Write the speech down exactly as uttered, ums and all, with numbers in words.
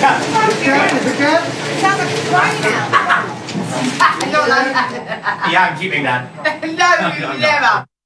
cat? Is it a cat? It sounds like it's crying now. I don't like that. Yeah, I'm keeping that. No, never.